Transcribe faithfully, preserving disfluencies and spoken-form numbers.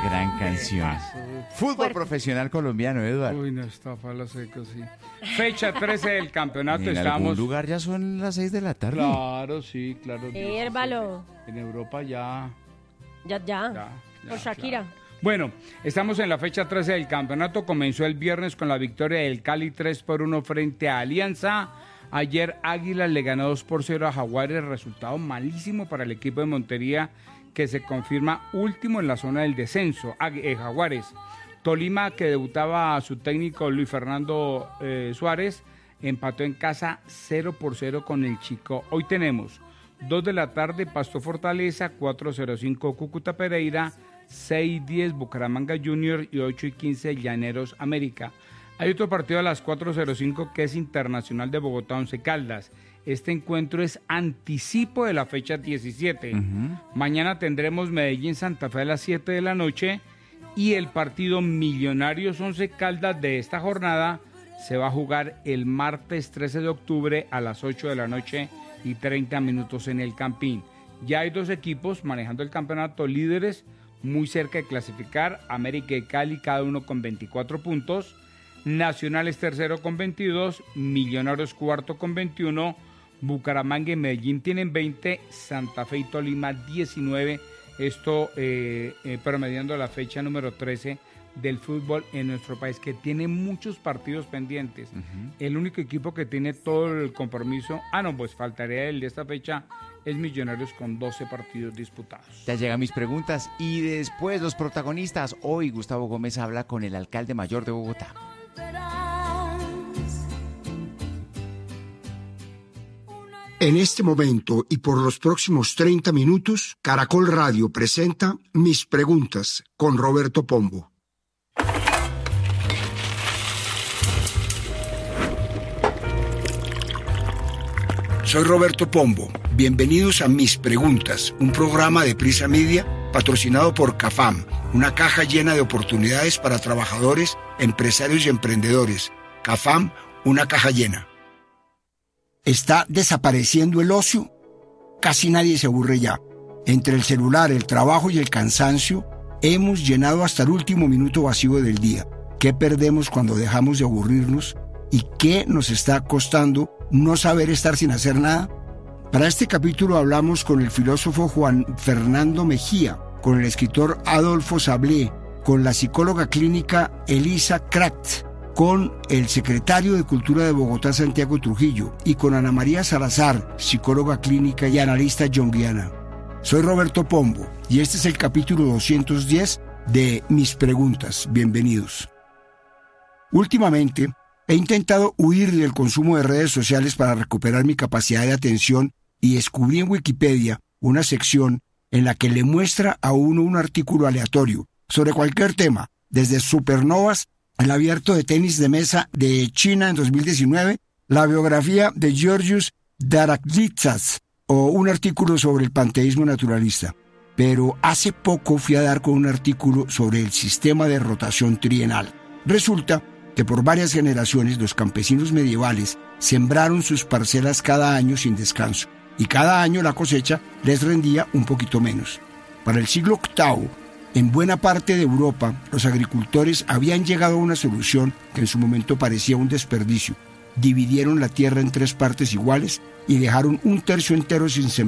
Gran canción. Fútbol Fuerte. profesional colombiano, Eduardo. Uy, no, está palo seco, sí. Fecha trece del campeonato, En estamos... algún lugar ya son las seis de la tarde. Claro, sí, claro. Hérvalo. En Europa ya... Ya, ya. ya, ya, Por Shakira. claro. Bueno, estamos en la fecha trece del campeonato. Comenzó el viernes con la victoria del Cali tres por uno frente a Alianza. Ayer Águilas le ganó dos por cero a Jaguares. Resultado malísimo para el equipo de Montería, que se confirma último en la zona del descenso. Agu- eh, Jaguares. Tolima, que debutaba a su técnico Luis Fernando eh, Suárez, empató en casa cero por cero con el Chico. Hoy tenemos dos de la tarde Pasto Fortaleza, cuatro cero cinco Cúcuta Pereira, seis diez Bucaramanga Junior y ocho y quince Llaneros América. Hay otro partido a las cuatro cero cinco que es Internacional de Bogotá Once Caldas. Este encuentro es anticipo de la fecha diecisiete. Uh-huh. Mañana tendremos Medellín Santa Fe a las siete de la noche y el partido Millonarios Once Caldas de esta jornada se va a jugar el martes trece de octubre a las ocho de la noche y treinta minutos en el Campín. Ya hay dos equipos manejando el campeonato líderes muy cerca de clasificar, América y Cali cada uno con veinticuatro puntos, Nacional es tercero con veintidós, Millonarios cuarto con veintiuno, Bucaramanga y Medellín tienen veinte, Santa Fe y Tolima diecinueve, esto eh, eh, promediando la fecha número trece del fútbol en nuestro país, que tiene muchos partidos pendientes. Uh-huh. El único equipo que tiene todo el compromiso, ah no, pues faltaría el de esta fecha, es Millonarios con doce partidos disputados. Ya llegan mis preguntas y después los protagonistas. Hoy Gustavo Gómez habla con el alcalde mayor de Bogotá. En este momento y por los próximos treinta minutos, Caracol Radio presenta Mis Preguntas con Roberto Pombo. Soy Roberto Pombo. Bienvenidos a Mis Preguntas, un programa de Prisa Media patrocinado por CAFAM, una caja llena de oportunidades para trabajadores, empresarios y emprendedores. CAFAM, una caja llena. ¿Está desapareciendo el ocio? Casi nadie se aburre ya. Entre el celular, el trabajo y el cansancio, hemos llenado hasta el último minuto vacío del día. ¿Qué perdemos cuando dejamos de aburrirnos? ¿Y qué nos está costando no saber estar sin hacer nada? Para este capítulo hablamos con el filósofo Juan Fernando Mejía, con el escritor Adolfo Sablé, con la psicóloga clínica Elisa Kraft, con el secretario de Cultura de Bogotá, Santiago Trujillo, y con Ana María Salazar, psicóloga clínica y analista junguiana. Soy Roberto Pombo y este es el capítulo doscientos diez de Mis Preguntas. Bienvenidos. Últimamente, he intentado huir del consumo de redes sociales para recuperar mi capacidad de atención y descubrí en Wikipedia una sección en la que le muestra a uno un artículo aleatorio sobre cualquier tema, desde supernovas, el abierto de tenis de mesa de China en dos mil diecinueve, la biografía de Georgios Daraklitsas o un artículo sobre el panteísmo naturalista. Pero hace poco fui a dar con un artículo sobre el sistema de rotación trienal. Resulta que por varias generaciones los campesinos medievales sembraron sus parcelas cada año sin descanso, y cada año la cosecha les rendía un poquito menos. Para el siglo octavo, en buena parte de Europa, los agricultores habían llegado a una solución que en su momento parecía un desperdicio. Dividieron la tierra en tres partes iguales y dejaron un tercio entero sin sembrar.